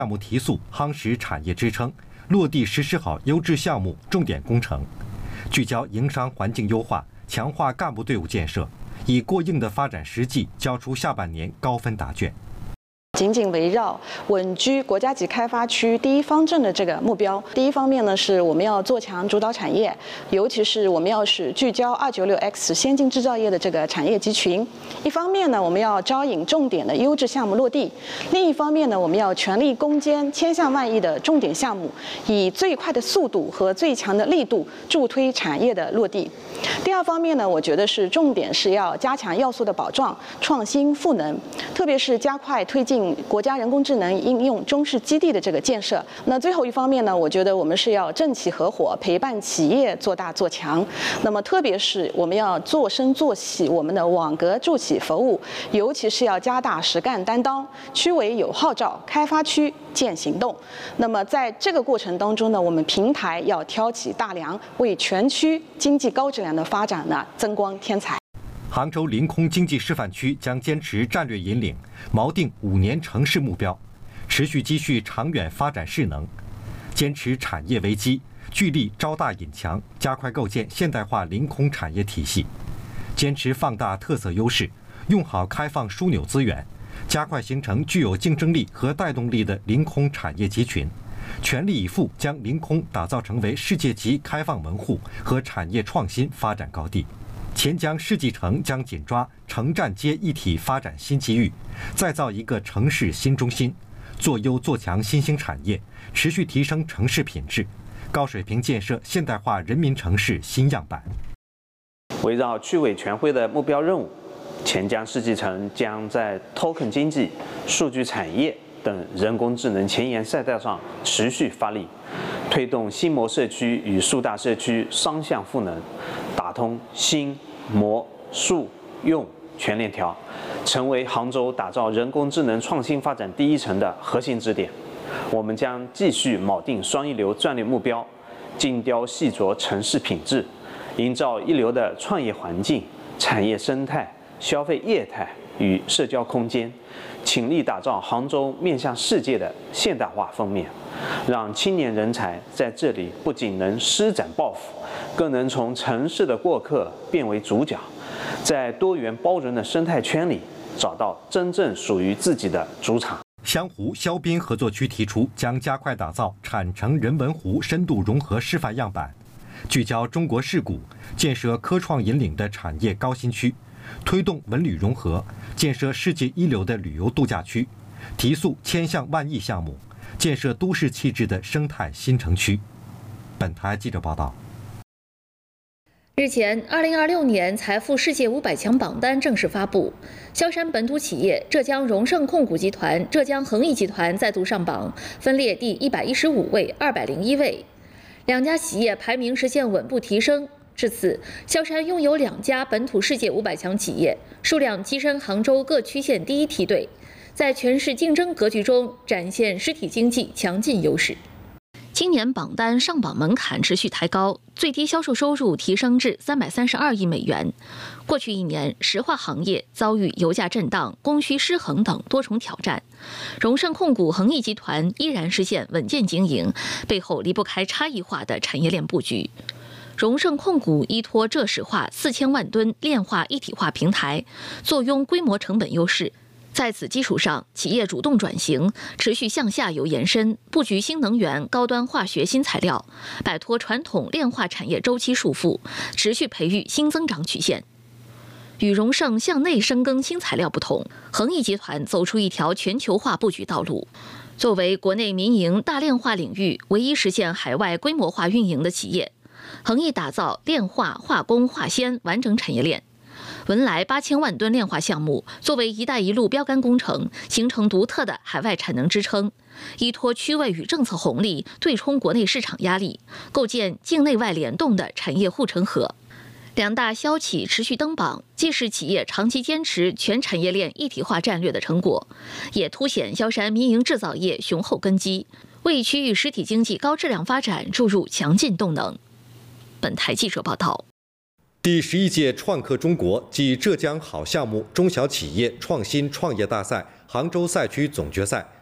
项目提速，夯实产业支撑，落地实施好优质项目重点工程，聚焦营商环境优化，强化干部队伍建设，以过硬的发展实际交出下半年高分答卷。 紧紧围绕稳居国家级开发区第一方阵的这个目标。第一方面呢，是我们要做强主导产业，尤其是我们要使聚焦296X 先进制造业的这个产业集群。一方面呢，我们要招引重点的优质项目落地；另一方面呢，我们要全力攻坚千项万亿的重点项目，以最快的速度和最强的力度助推产业的落地。第二方面呢，我觉得是重点是要加强要素的保障、创新赋能，特别是加快推进国家人工智能应用中试基地的这个建设。那最后一方面呢，我觉得我们是要政企合伙，陪伴企业做大做强。那么特别是我们要做深做细我们的网格助企服务，尤其是要加大实干担当，区委有号召，开发区见行动。那么在这个过程当中呢，我们平台要挑起大梁，为全区经济高质量的发展呢增光添彩。 杭州临空经济示范区将坚持战略引领，锚定5年城市目标，持续积蓄长远发展势能，坚持产业为基，聚力招大引强，加快构建现代化临空产业体系，坚持放大特色优势，用好开放枢纽资源，加快形成具有竞争力和带动力的临空产业集群，全力以赴将临空打造成为世界级开放门户和产业创新发展高地。钱江世纪城将紧抓城站街一体发展新机遇，再造一个城市新中心，做优做强新兴产业，持续提升城市品质，高水平建设现代化人民城市新样板。 围绕区委全会的目标任务，钱江世纪城将在 token 经济、数据产业等人工智能前沿赛道上持续发力，推动新模社区与数大社区双向赋能，打通新、模、数、用全链条，成为杭州打造人工智能创新发展第一城的核心支点。我们将继续铆定双一流战略目标，精雕细琢城市品质，营造一流的创业环境、产业生态、消费业态与社交空间，倾力打造杭州面向世界的现代化封面，让青年人才在这里不仅能施展抱负，更能从城市的过客变为主角，在多元包容的生态圈里找到真正属于自己的主场。 湘湖萧滨合作区提出，将加快打造产城人文湖深度融合示范样板，聚焦中国式古，建设科创引领的产业高新区，推动文旅融合，建设世界一流的旅游度假区，提速千项万亿项目，建设都市气质的生态新城区。本台记者报道。 日前，2026年财富世界500强榜单正式发布，萧山本土企业浙江荣盛控股集团、浙江恒益集团再度上榜，分列第115位、201位，两家企业排名实现稳步提升。至此，萧山拥有2家本土世界500强企业，数量跻身杭州各区县第一梯队，在全市竞争格局中展现实体经济强劲优势。今年榜单上榜门槛持续抬高，最低销售收入提升至332亿美元。过去1年，石化行业遭遇油价震荡、供需失衡等多重挑战，荣盛控股恒益集团依然实现稳健经营，背后离不开差异化的产业链布局。荣盛控股依托浙石化4000万吨炼化一体化平台，坐拥规模成本优势。在此基础上，企业主动转型，持续向下游延伸，布局新能源、高端化学新材料，摆脱传统炼化产业周期束缚，持续培育新增长曲线。与荣盛向内深耕新材料不同，恒益集团走出一条全球化布局道路。作为国内民营大炼化领域唯一实现海外规模化运营的企业，恒益打造炼化、化工、化纤完整产业链。文莱8000万吨炼化项目作为“一带一路”标杆工程，形成独特的海外产能支撑，依托区位与政策红利，对冲国内市场压力，构建境内外联动的产业护城河。2大消企持续登榜，既是企业长期坚持全产业链一体化战略的成果，也凸显萧山民营制造业雄厚根基，为区域实体经济高质量发展注入强劲动能。本台记者报道。 第11届创客中国暨浙江好项目中小企业创新创业大赛杭州赛区总决赛